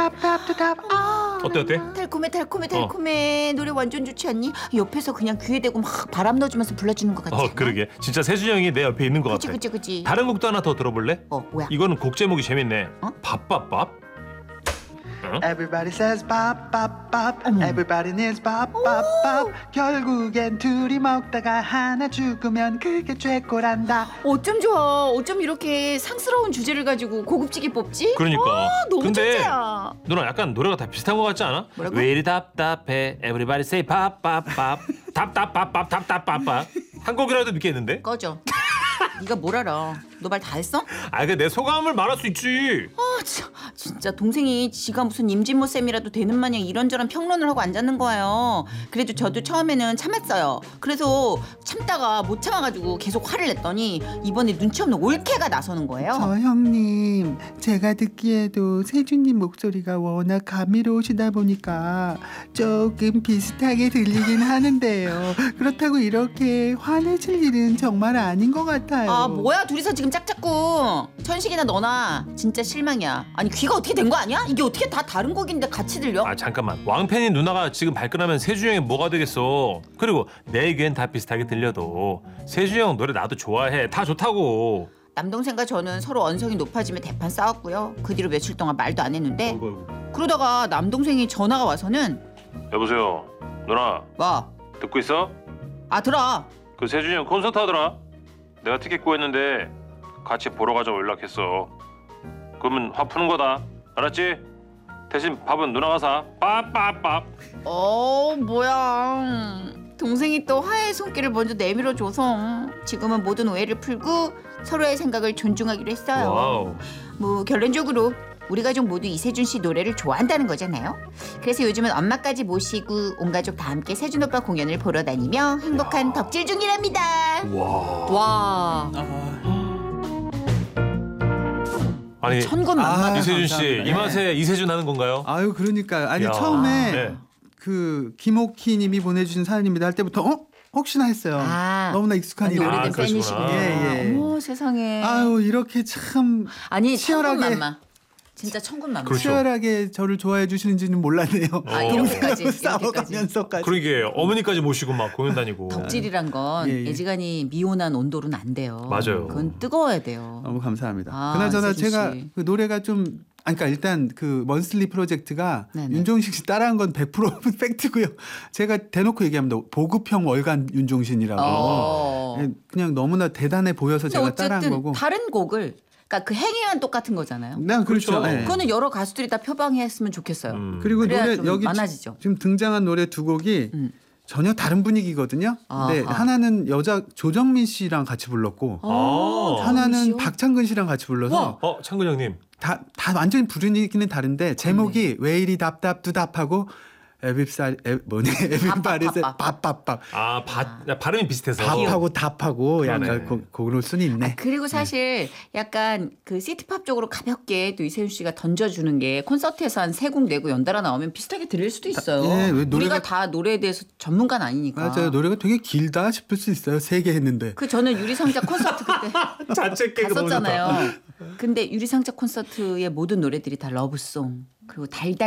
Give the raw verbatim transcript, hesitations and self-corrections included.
답답답답. 아. 어때 어때? 달콤해 달콤해 달콤해. 어. 노래 완전 좋지 않니? 옆에서 그냥 귀에 대고 막 바람 넣어주면서 불러주는 것 같지 않아? 어 그러게. 진짜 세준이 형이 내 옆에 있는 것 그치, 같아. 그치 그치. 다른 곡도 하나 더 들어볼래? 어 뭐야? 이거는 곡 제목이 재밌네. 어? 밥밥밥. 어? Everybody says pop pop pop. Everybody needs pop pop pop. 결국엔 둘이 먹다가 하나 죽으면 그게 죄꼬란다. 어쩜 좋아. 어쩜 이렇게 상스러운 주제를 가지고 고급지게 뽑지? 그러니까. 아, 너무 근데 천재야. 누나 약간 노래가 다 비슷한 것 같지 않아? 뭐라고? 왜 이리 답답해? Everybody say 밥밥밥. 답답밥밥 답답밥밥. 한 곡이라도 믿겠는데? 꺼져. 네가 뭘 알아? 너 말 다 했어? 아, 그 내 소감을 말할 수 있지. 아, 참, 진짜 동생이 지가 무슨 임진모 쌤이라도 되는 마냥 이런저런 평론을 하고 앉았는 거예요. 그래도 저도 처음에는 참았어요. 그래서 참다가 못 참아가지고 계속 화를 냈더니 이번에 눈치 없는 올케가 나서는 거예요. 저 형님, 제가 듣기에도 세준님 목소리가 워낙 감미로우시다 보니까 조금 비슷하게 들리긴 하는데요. 그렇다고 이렇게 화내실 일은 정말 아닌 것 같아요. 아 뭐야 둘이서 지금 짝짝꿍. 천식이나 너나 진짜 실망이야. 아니 귀가 어떻게 된 거 아니야? 이게 어떻게 다 다른 곡인데 같이 들려? 아 잠깐만. 왕팬인 누나가 지금 발끈하면 세준이 형이 뭐가 되겠어. 그리고 내 귀엔 다 비슷하게 들려도 세준이 형 노래 나도 좋아해. 다 좋다고. 남동생과 저는 서로 언성이 높아지며 대판 싸웠고요. 그 뒤로 며칠 동안 말도 안 했는데 어이구, 어이구. 그러다가 남동생이 전화가 와서는 여보세요 누나 뭐? 듣고 있어? 아 들어. 그 세준이 형 콘서트 하더라. 내가 티켓 구했는데 같이 보러 가자고 연락했어. 그러면 화 푸는 거다. 알았지? 대신 밥은 누나가 사. 빠빠빠. 어 뭐야. 동생이 또 화해의 손길을 먼저 내밀어줘서 지금은 모든 오해를 풀고 서로의 생각을 존중하기로 했어요. 와우. 뭐 결론적으로 우리 가족 모두 이세준 씨 노래를 좋아한다는 거잖아요. 그래서 요즘은 엄마까지 모시고 온 가족 다 함께 세준 오빠 공연을 보러 다니며 행복한 야. 덕질 중이랍니다. 와. 와. 아니 천군만만. 아, 이세준 씨 감사합니다. 이 맛에 이세준 하는 건가요? 아유, 그러니까 아니 야. 처음에 네. 그 김옥희님이 보내주신 사연입니다 할 때부터 어 혹시나 했어요. 아. 너무나 익숙한 완전 이름. 아, 오래된 그러시구나. 팬이시구나. 예, 예. 어머 세상에. 아유 이렇게 참 아니 치열하게- 천군만마. 진짜 천군만마. 그렇죠. 치열하게 저를 좋아해 주시는지는 몰랐네요. 아, 어. 이렇게까지, 싸워가면서까지. 그러게 어머니까지 모시고 막 공연 다니고. 덕질이란 건 예, 예. 애지간히 미온한 온도로는 안 돼요. 맞아요. 그건 뜨거워야 돼요. 너무 감사합니다. 아, 그나저나 이세준 제가 씨. 그 노래가 좀 아니, 그러니까 일단 그 먼슬리 프로젝트가 네네. 윤종신 씨 따라한 건 백 퍼센트 팩트고요. 제가 대놓고 얘기합니다. 보급형 월간 윤종신이라고. 어. 예, 그냥 너무나 대단해 보여서 근데 제가 따라한 어쨌든 거고. 다른 곡을 그러니까 그 행위만 똑같은 거잖아요. 네, 그렇죠. 그렇죠. 예. 그거는 여러 가수들이 다 표방했으면 좋겠어요. 음. 그리고 그래야 노래 좀 여기 많아지죠. 지금 등장한 노래 두 곡이 음. 전혀 다른 분위기거든요. 네, 아하. 하나는 여자 조정민 씨랑 같이 불렀고 어, 하나는 조정민 씨요? 박창근 씨랑 같이 불러서 어 창근 형님. 다, 다 완전히 분위기는 다른데 제목이 왜 이리 답답두답하고 에비살 에 뭐니 에비바리스 밥밥밥. 밥밥밥 아 바, 발음이 비슷해서. 밥하고 답하고 그러네. 약간 고, 그럴 수는 있네. 그리고 사실 약간 그 시티팝 쪽으로 가볍게 또 이세윤 씨가 던져주는 게 콘서트에서 한 세 곡 내고 연달아 나오면 비슷하게 들릴 수도 있어요. 예, 왜 노래가- 우리가 다 노래에 대해서 전문가는 아니니까. 맞아요. 노래가 되게 길다 싶을 수 있어요. 세 개 했는데. 그 저는 유리상자 콘서트 그때 자체 깨고 갔었잖아요. 근데 유리상자 콘서트의 모든 노래들이 다 러브송 그리고 달달